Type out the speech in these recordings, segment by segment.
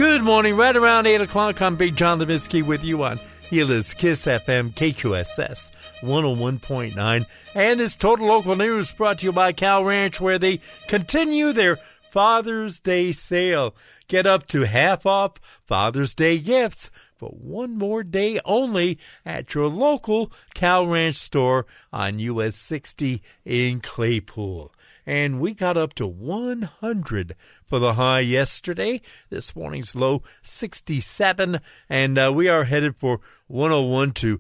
Good morning. Right around 8 o'clock, I'm Big John Levinsky with you on Hela's Kiss FM, KQSS 101.9. And this Total Local News brought to you by Cal Ranch, where they continue their Father's Day sale. Get up to half off Father's Day gifts for one more day only at your local Cal Ranch store on US 60 in Claypool. And we got up to 100 for the high yesterday. This morning's low 67, and we are headed for 101 to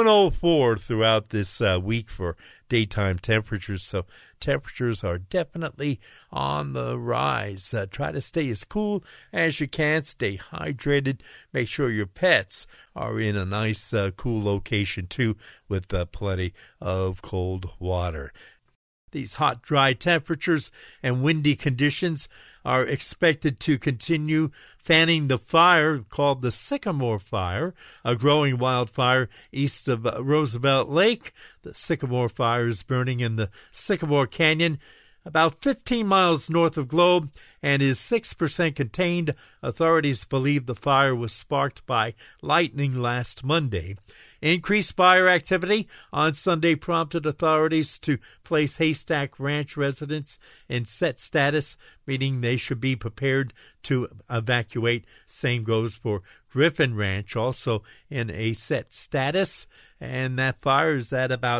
104 throughout this week for daytime temperatures. So temperatures are definitely on the rise. Try to stay as cool as you can. Stay hydrated. Make sure your pets are in a nice cool location too, with plenty of cold water. These hot, dry temperatures and windy conditions are expected to continue fanning the fire called the Sycamore Fire, a growing wildfire east of Roosevelt Lake. The Sycamore Fire is burning in the Sycamore Canyon, about 15 miles north of Globe, and is 6% contained. Authorities believe the fire was sparked by lightning last Monday. Increased fire activity on Sunday prompted authorities to place Haystack Ranch residents in set status, meaning they should be prepared to evacuate. Same goes for Griffin Ranch, also in a set status. And that fire is at about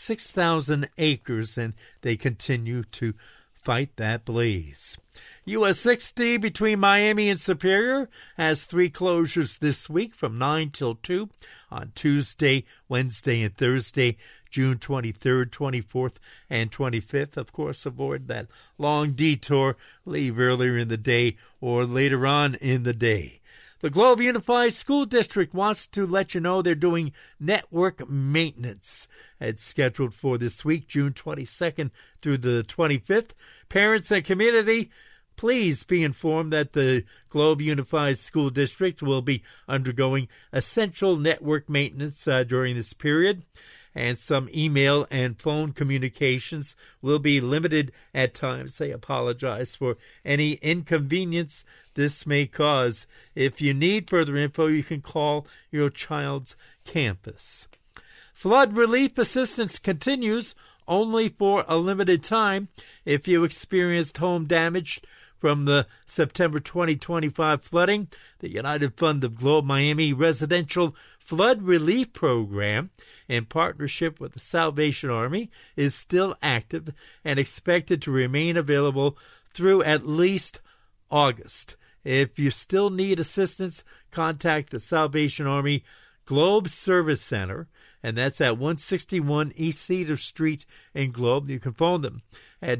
6,000 acres, and they continue to fight that blaze. US 60 between Miami and Superior has 3 closures this week from 9 till 2 on Tuesday, Wednesday, and Thursday, June 23rd, 24th, and 25th. Of course, avoid that long detour. Leave earlier in the day or later on in the day. The Globe Unified School District wants to let you know they're doing network maintenance. It's scheduled for this week, June 22nd through the 25th. Parents and community, please be informed that the Globe Unified School District will be undergoing essential network maintenance during this period, and some email and phone communications will be limited at times. They apologize for any inconvenience this may cause. If you need further info, you can call your child's campus. Flood relief assistance continues only for a limited time. If you experienced home damage from the September 2025 flooding, the United Fund of Globe Miami Residential Flood Relief Program, in partnership with the Salvation Army, is still active and expected to remain available through at least August. If you still need assistance, contact the Salvation Army Globe Service Center, and that's at 161 East Cedar Street in Globe. You can phone them at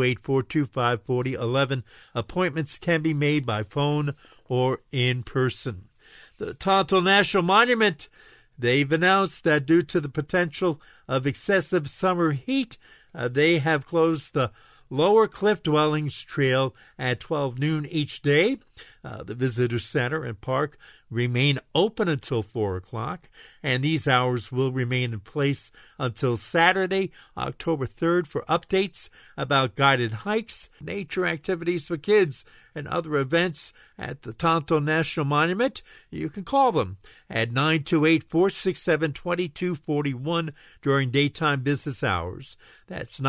928-425-4011. Appointments can be made by phone or in person. The Tonto National Monument, they've announced that due to the potential of excessive summer heat, they have closed the Lower Cliff Dwellings Trail at 12 noon each day. The Visitor Center and Park remain open until 4 o'clock, and these hours will remain in place until Saturday, October 3rd, for updates about guided hikes, nature activities for kids, and other events at the Tonto National Monument. You can call them at 928-467-2241 during daytime business hours. That's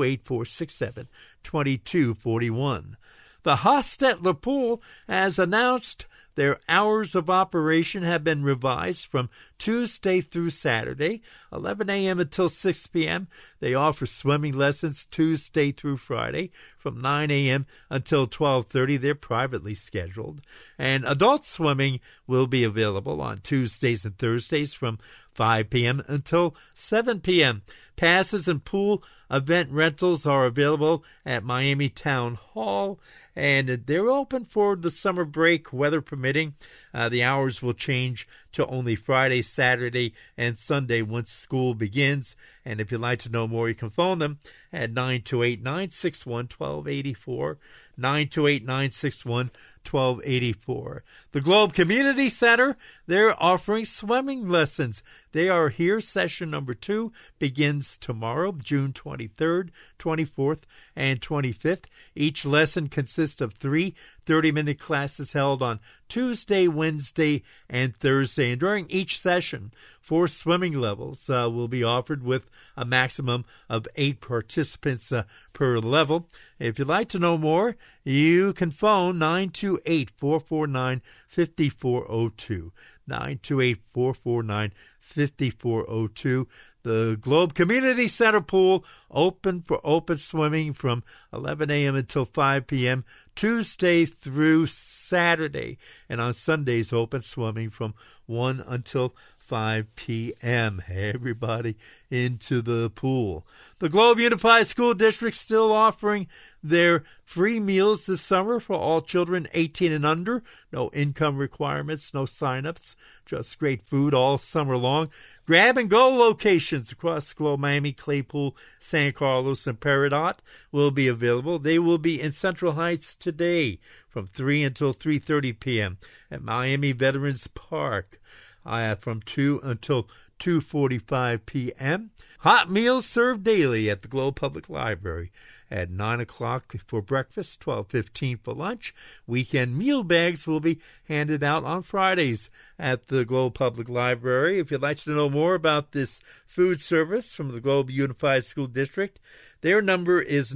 928-467-2241. The Hostetler Pool has announced their hours of operation have been revised from Tuesday through Saturday, 11 a.m. until 6 p.m. They offer swimming lessons Tuesday through Friday from 9 a.m. until 12:30. They're privately scheduled. And adult swimming will be available on Tuesdays and Thursdays from 5 p.m. until 7 p.m. Passes and pool event rentals are available at Miami Town Hall, and they're open for the summer break, weather permitting. The hours will change to only Friday, Saturday, and Sunday once school begins. And if you'd like to know more, you can phone them at 928-961-1284, 1284. The Globe Community Center, they're offering swimming lessons. They are here. Session number 2 begins tomorrow, June 23rd, 24th, and 25th. Each lesson consists of 3 30-minute classes held on Tuesday, Wednesday, and Thursday. And during each session, 4 swimming levels will be offered with a maximum of 8 participants per level. If you'd like to know more, you can phone 928-449-5402. 928-449-5402. The Globe Community Center pool open for open swimming from 11 a.m. until 5 p.m. Tuesday through Saturday. And on Sundays, open swimming from 1 until 5 p.m. Everybody into the pool. The Globe Unified School District still offering their free meals this summer for all children 18 and under. No income requirements, no sign-ups, just great food all summer long. Grab-and-go locations across the Globe, Miami, Claypool, San Carlos, and Peridot will be available. They will be in Central Heights today from 3 until 3:30 p.m. at Miami Veterans Park. From 2 until 2:45 p.m. Hot meals served daily at the Globe Public Library at 9 o'clock for breakfast, 12:15 for lunch. Weekend meal bags will be handed out on Fridays at the Globe Public Library. If you'd like to know more about this food service from the Globe Unified School District, their number is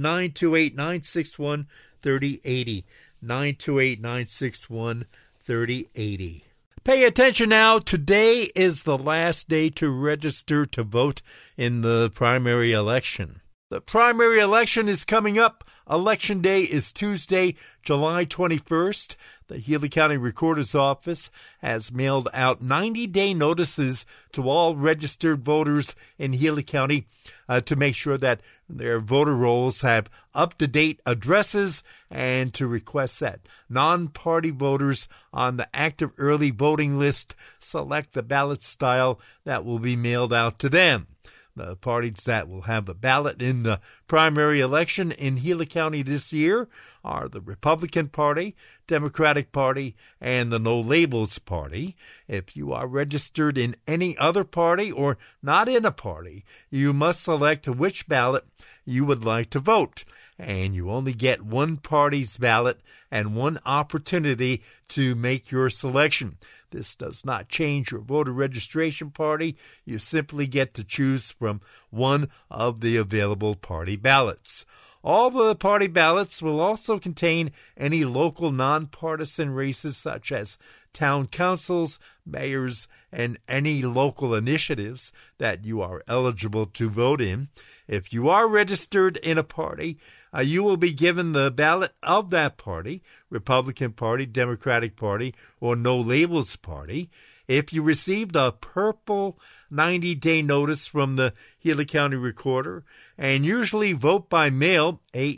928-961-3080. 928-961-3080. Pay attention now. Today is the last day to register to vote in the primary election. The primary election is coming up. Election Day is Tuesday, July 21st. The Healy County Recorder's Office has mailed out 90-day notices to all registered voters in Healy County to make sure that their voter rolls have up-to-date addresses and to request that non-party voters on the active early voting list select the ballot style that will be mailed out to them. The parties that will have a ballot in the primary election in Healy County this year are the Republican Party, Democratic Party, and the No Labels Party. If you are registered in any other party or not in a party, you must select which ballot you would like to vote. And you only get one party's ballot and one opportunity to make your selection. This does not change your voter registration party. You simply get to choose from one of the available party ballots. All the party ballots will also contain any local nonpartisan races such as town councils, mayors, and any local initiatives that you are eligible to vote in. If you are registered in a party, you will be given the ballot of that party, Republican Party, Democratic Party, or No Labels Party. If you received a purple 90-day notice from the Healy County Recorder and usually vote by mail,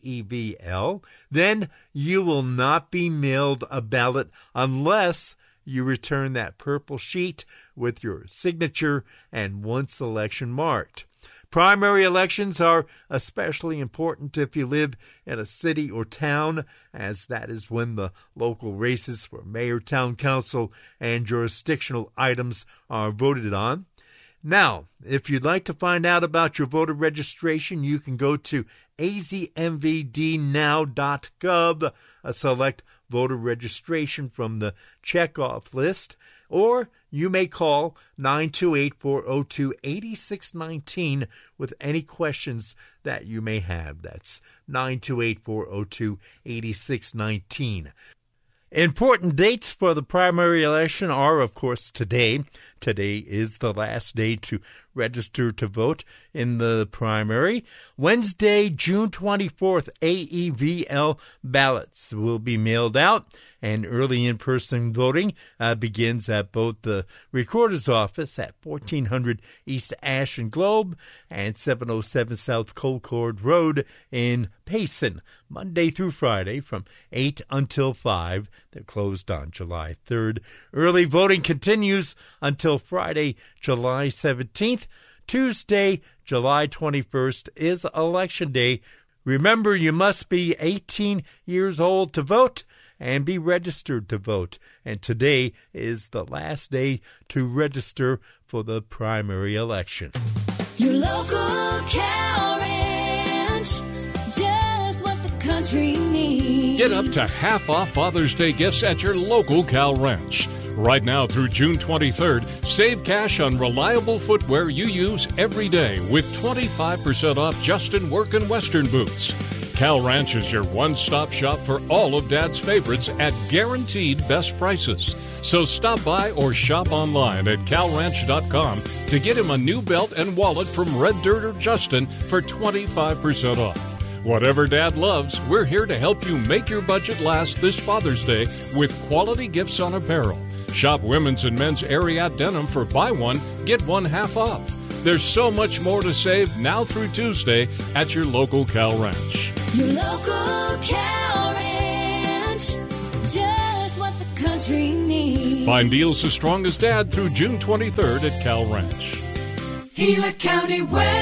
AEVL, then you will not be mailed a ballot unless you return that purple sheet with your signature and one selection marked. Primary elections are especially important if you live in a city or town, as that is when the local races for mayor, town council, and jurisdictional items are voted on. Now, if you'd like to find out about your voter registration, you can go to azmvdnow.gov, select voter registration from the checkoff list, or you may call 928-402-8619 with any questions that you may have. That's 928-402-8619. Important dates for the primary election are, of course, today. Today is the last day to register to vote in the primary. Wednesday, June 24th, AEVL ballots will be mailed out, and early in-person voting begins at both the Recorder's Office at 1400 East Ash and Globe and 707 South Colcord Road in Payson, Monday through Friday from 8 until 5. They're closed on July 3rd. Early voting continues until Friday, July 17th. Tuesday, July 21st is Election Day. Remember, you must be 18 years old to vote, and be registered to vote. And today is the last day to register for the primary election. Your local cow ranch, just what the country needs. Get up to half off Father's Day gifts at your local Cal Ranch. Right now through June 23rd, save cash on reliable footwear you use every day with 25% off Justin Work and Western boots. Cal Ranch is your one-stop shop for all of Dad's favorites at guaranteed best prices. So stop by or shop online at calranch.com to get him a new belt and wallet from Red Dirt or Justin for 25% off. Whatever Dad loves, we're here to help you make your budget last this Father's Day with quality gifts on apparel. Shop women's and men's Ariat denim for buy one, get one half off. There's so much more to save now through Tuesday at your local Cal Ranch. Your local cow ranch, just what the country needs. Find deals as strong as Dad through June 23rd at Cal Ranch. Gila County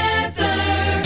weather.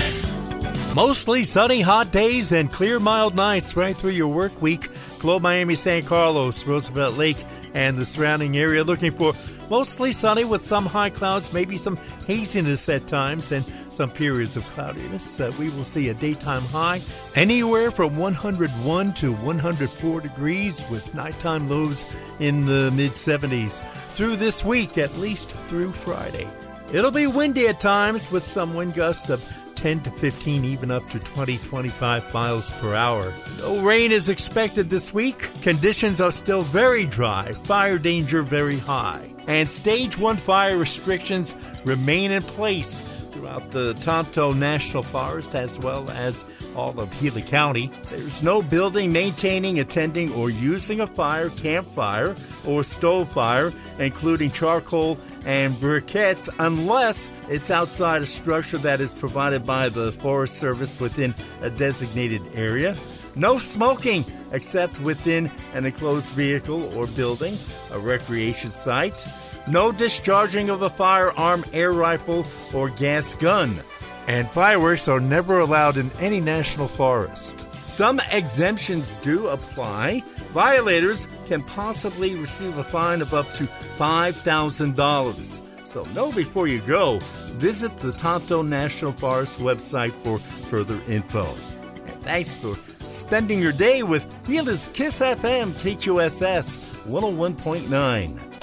Mostly sunny, hot days and clear, mild nights right through your work week. Globe, Miami, San Carlos, Roosevelt Lake, and the surrounding area looking for mostly sunny with some high clouds, maybe some haziness at times, and some periods of cloudiness. We will see a daytime high anywhere from 101 to 104 degrees with nighttime lows in the mid-70s through this week, at least through Friday. It'll be windy at times with some wind gusts of 10 to 15, even up to 20-25 miles per hour. No rain is expected this week. Conditions are still very dry. Fire danger very high. And Stage 1 fire restrictions remain in place throughout the Tonto National Forest as well as all of Gila County. There's no building, maintaining, attending, or using a fire, campfire, or stove fire, including charcoal and briquettes, unless it's outside a structure that is provided by the Forest Service within a designated area. No smoking except within an enclosed vehicle or building, a recreation site. No discharging of a firearm, air rifle, or gas gun. And fireworks are never allowed in any national forest. Some exemptions do apply. Violators can possibly receive a fine of up to $5,000. So know before you go. Visit the Tonto National Forest website for further info. And thanks for spending your day with Gila's Kiss FM KQSS 101.9.